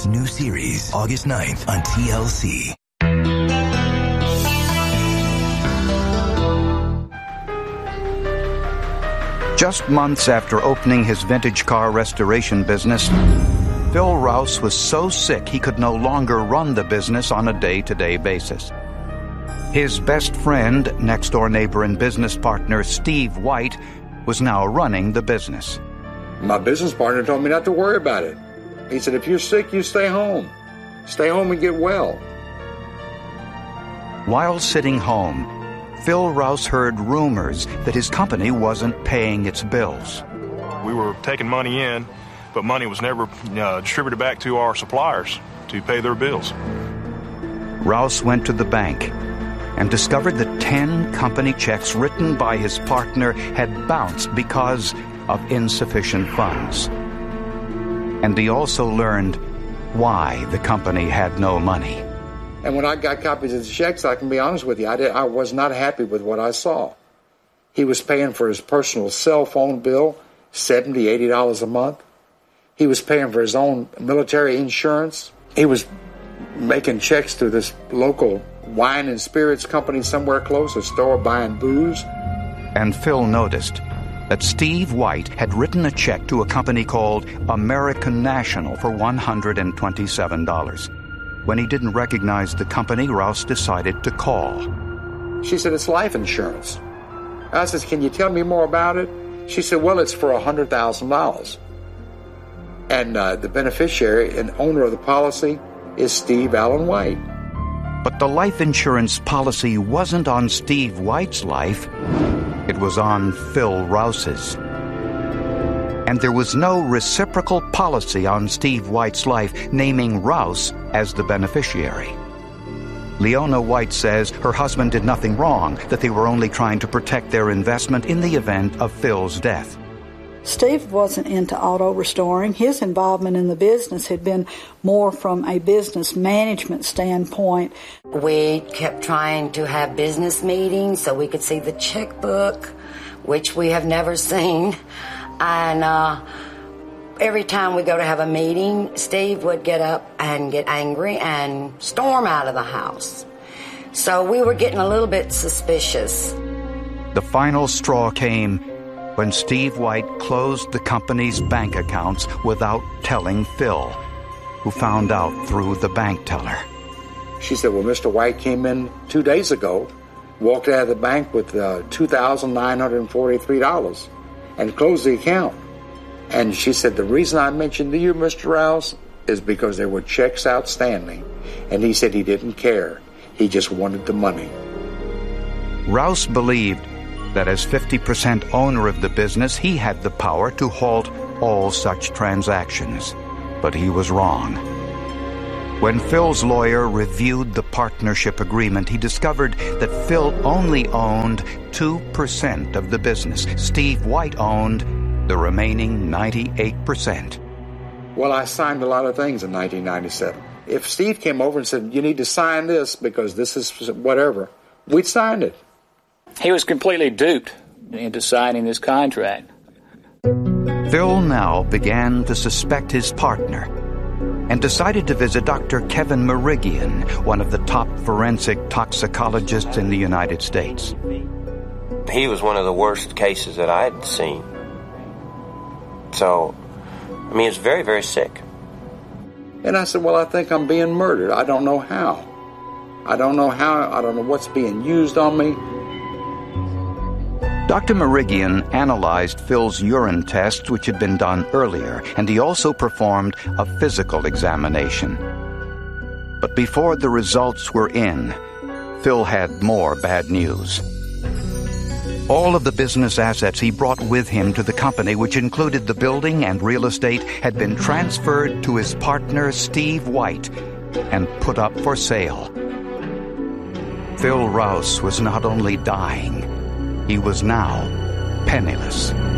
Rouse, new series, August 9th on TLC. Just months after opening his vintage car restoration business, Phil Rouse was so sick he could no longer run the business on a day-to-day basis. His best friend, next-door neighbor and business partner Steve White, was now running the business. My business partner told me not to worry about it. He said, if you're sick, you stay home. Stay home and get well. While sitting home, Phil Rouse heard rumors that his company wasn't paying its bills. We were taking money in, but money was never distributed back to our suppliers to pay their bills. Rouse went to the bank and discovered that 10 company checks written by his partner had bounced because of insufficient funds. And he also learned why the company had no money. And when I got copies of the checks, I can be honest with you, I was not happy with what I saw. He was paying for his personal cell phone bill, $70, $80 a month. He was paying for his own military insurance. He was making checks to this local wine and spirits company somewhere close, a store buying booze. And Phil noticed that Steve White had written a check to a company called American National for $127. When he didn't recognize the company, Rouse decided to call. She said, it's life insurance. I said, can you tell me more about it? She said, well, it's for $100,000. And the beneficiary and owner of the policy is Steve Allen White. But the life insurance policy wasn't on Steve White's life. It was on Phil Rouse's. And there was no reciprocal policy on Steve White's life naming Rouse as the beneficiary. Leona White says her husband did nothing wrong, that they were only trying to protect their investment in the event of Phil's death. Steve wasn't into auto restoring. His involvement in the business had been more from a business management standpoint. We kept trying to have business meetings so we could see the checkbook, which we have never seen. And every time we go to have a meeting, Steve would get up and get angry and storm out of the house. So we were getting a little bit suspicious. The final straw came when Steve White closed the company's bank accounts without telling Phil, who found out through the bank teller. She said, well, Mr. White came in 2 days ago, walked out of the bank with $2,943 and closed the account. And she said, the reason I mentioned to you, Mr. Rouse, is because there were checks outstanding. And he said he didn't care. He just wanted the money. Rouse believed that as 50% owner of the business, he had the power to halt all such transactions. But he was wrong. When Phil's lawyer reviewed the partnership agreement, he discovered that Phil only owned 2% of the business. Steve White owned the remaining 98%. Well, I signed a lot of things in 1997. If Steve came over and said, you need to sign this because this is whatever, we'd sign it. He was completely duped into signing this contract. Phil now began to suspect his partner and decided to visit Dr. Kevin Merigian, one of the top forensic toxicologists in the United States. He was one of the worst cases that I had seen. So, I mean, he was very, very sick. And I said, well, I think I'm being murdered. I don't know how. I don't know what's being used on me. Dr. Merigian analyzed Phil's urine tests, which had been done earlier, and he also performed a physical examination. But before the results were in, Phil had more bad news. All of the business assets he brought with him to the company, which included the building and real estate, had been transferred to his partner, Steve White, and put up for sale. Phil Rouse was not only dying, he was now penniless.